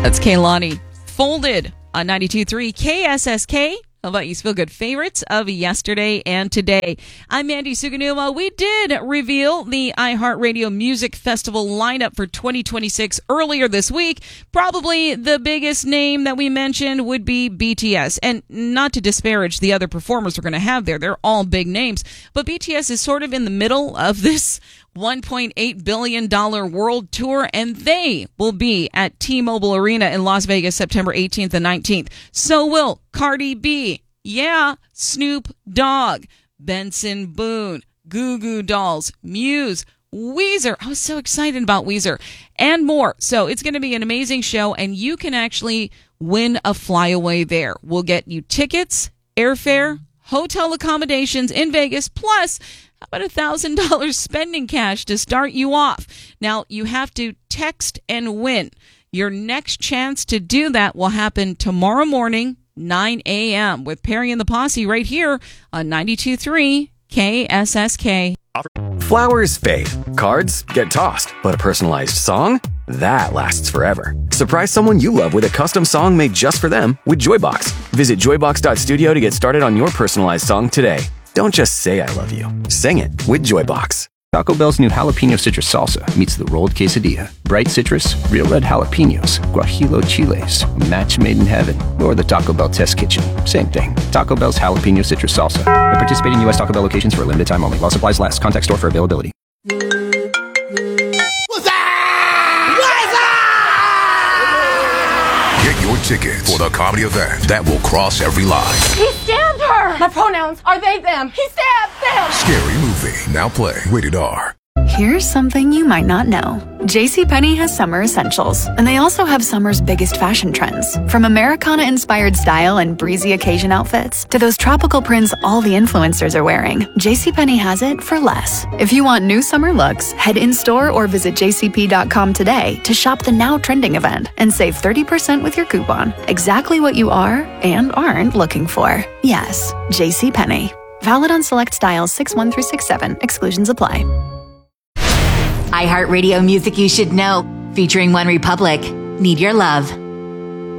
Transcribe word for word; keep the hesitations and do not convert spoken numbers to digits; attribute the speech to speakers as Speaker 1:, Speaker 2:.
Speaker 1: That's Kehlani. Folded on ninety-two point three K S S K. How about you feel good favorites of yesterday and today? I'm Mandy Suganuma. We did reveal the iHeartRadio Music Festival lineup for twenty twenty-six earlier this week. Probably the biggest name that we mentioned would be B T S. And not to disparage the other performers we're going to have there. They're all big names. But B T S is sort of in the middle of this one point eight billion dollars world tour, and they will be at T-Mobile Arena in Las Vegas September eighteenth and nineteenth. So will Cardi B, yeah, Snoop Dogg, Benson Boone, Goo Goo Dolls, Muse, Weezer. I was so excited about Weezer, and more. So it's going to be an amazing show, and you can actually win a flyaway there. We'll get you tickets, airfare, hotel accommodations in Vegas, plus about one thousand dollars spending cash to start you off. Now, you have to text and win. Your next chance to do that will happen tomorrow morning, nine a.m. with Perry and the Posse right here on ninety-two point three K S S K.
Speaker 2: Flowers fade, cards get tossed, but a personalized song? That lasts forever. Surprise someone you love with a custom song made just for them with Joybox. Visit joybox dot studio to get started on your personalized song today. Don't just say I love you. Sing it with Joybox.
Speaker 3: Taco Bell's new jalapeno citrus salsa meets the rolled quesadilla. Bright citrus, real red jalapenos, guajillo chiles, a match made in heaven, or the Taco Bell test kitchen. Same thing. Taco Bell's jalapeno citrus salsa. At participating U S Taco Bell locations for a limited time only. While supplies last. Contact store for availability.
Speaker 4: What's that? What's that?
Speaker 5: Get your tickets for the comedy event that will cross every line.
Speaker 6: He stabbed her! My pronouns are they, them. He stabbed them!
Speaker 5: Scary Movie. Now play. Rated R.
Speaker 7: Here's something you might not know. JCPenney has summer essentials, and they also have summer's biggest fashion trends. From Americana-inspired style and breezy occasion outfits to those tropical prints all the influencers are wearing, JCPenney has it for less. If you want new summer looks, head in-store or visit j c p dot com today to shop the now trending event and save thirty percent with your coupon. Exactly what you are and aren't looking for. Yes, JCPenney. Valid on select styles six one through six seven. Exclusions apply.
Speaker 8: iHeartRadio Music You Should Know, featuring One Republic. Need Your Love.